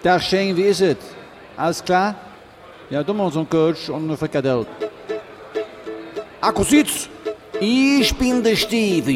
Tag Shane, wie ist es? Alles klar? Ja, du machst so einen Coach und eine Frikadelle. Akkusitz, ich bin der Steve.